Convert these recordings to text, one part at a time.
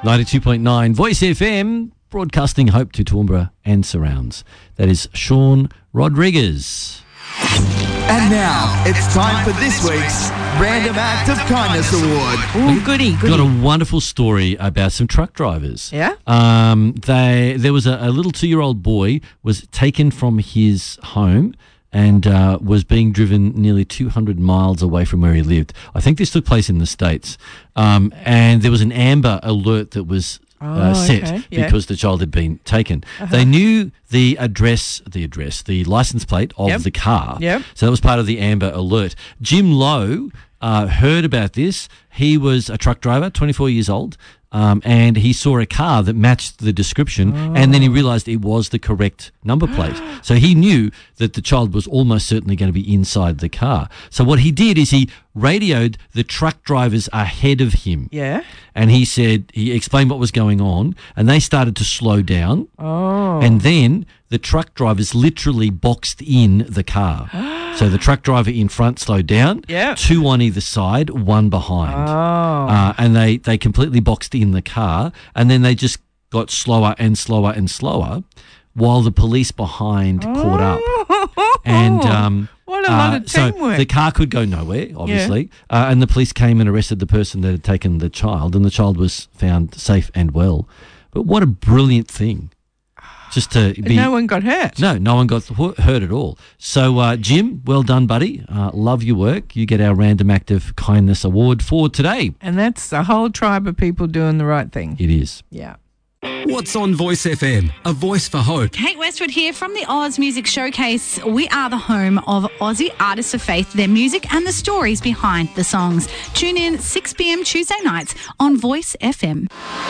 92.9 Voice FM, broadcasting hope to Toowoomba and surrounds. That is Sean Rodriguez. And now it's time for this week's Random Act of Kindness Award. Ooh, goody. Got a wonderful story about some truck drivers. Yeah? There was a little 2-year-old boy was taken from his home and was being driven nearly 200 miles away from where he lived. I think this took place in the States. And there was an Amber Alert that was set because the child had been taken. They knew the license plate of the car. Yep. So that was part of the Amber Alert. Jim Lowe heard about this. He was a truck driver, 24 years old. And he saw a car that matched the description, and then he realised it was the correct number plate. So he knew that the child was almost certainly going to be inside the car. So what he did is he radioed the truck drivers ahead of him. Yeah. And he explained what was going on, and they started to slow down. Oh. And then the truck drivers literally boxed in the car. So the truck driver in front slowed down, Yeah. 2 on either side, 1 behind. Oh. And they completely boxed in the car, and then they just got slower and slower and slower while the police behind caught up. And what a lot of teamwork. So the car could go nowhere, obviously, and the police came and arrested the person that had taken the child, and the child was found safe and well. But what a brilliant thing. Just to be... No one got hurt. No one got hurt at all. So, Jim, well done, buddy. Love your work. You get our Random Act of Kindness Award for today. And that's a whole tribe of people doing the right thing. It is. Yeah. What's on Voice FM? A voice for hope. Kate Westwood here from the Oz Music Showcase. We are the home of Aussie artists of faith, their music and the stories behind the songs. Tune in 6 p.m. Tuesday nights on Voice FM.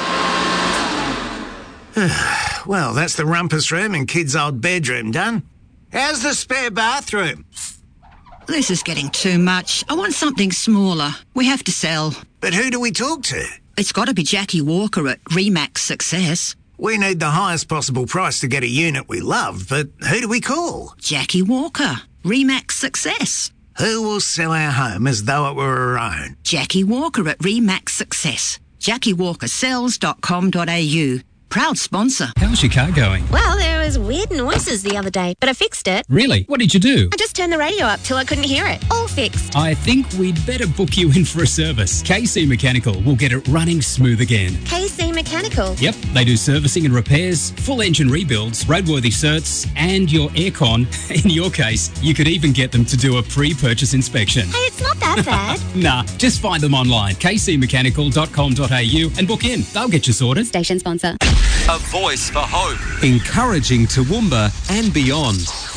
Well, that's the rumpus room and kids' old bedroom done. How's the spare bathroom? This is getting too much. I want something smaller. We have to sell. But who do we talk to? It's got to be Jackie Walker at Remax Success. We need the highest possible price to get a unit we love, but who do we call? Jackie Walker, Remax Success. Who will sell our home as though it were our own? Jackie Walker at Remax Success. JackieWalkerSells.com.au. Proud sponsor. How's your car going? Well, there was weird noises the other day, but I fixed it. Really? What did you do? I just turned the radio up till I couldn't hear it. All fixed. I think we'd better book you in for a service. KC Mechanical will get it running smooth again. KC Mechanical. Yep, they do servicing and repairs, full engine rebuilds, roadworthy certs, and your aircon. In your case, you could even get them to do a pre-purchase inspection. Hey, it's not that bad. Nah, just find them online, kcmechanical.com.au, and book in. They'll get you sorted. Station sponsor. A voice for hope. Encouraging Toowoomba and beyond.